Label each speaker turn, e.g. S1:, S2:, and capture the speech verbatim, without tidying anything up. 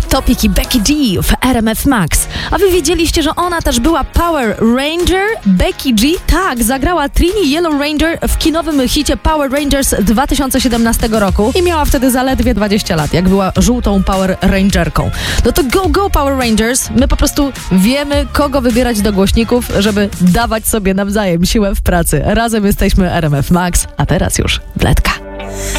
S1: Topic i Becky G w R M F Max. A wy wiedzieliście, że ona też była Power Ranger? Becky G? Tak, zagrała Trini Yellow Ranger w kinowym hicie Power Rangers dwa tysiące siedemnastego roku i miała wtedy zaledwie dwadzieścia lat, jak była żółtą Power Rangerką. No to go, go Power Rangers! My po prostu wiemy, kogo wybierać do głośników, żeby dawać sobie nawzajem siłę w pracy. Razem jesteśmy R M F Max, a teraz już wletka.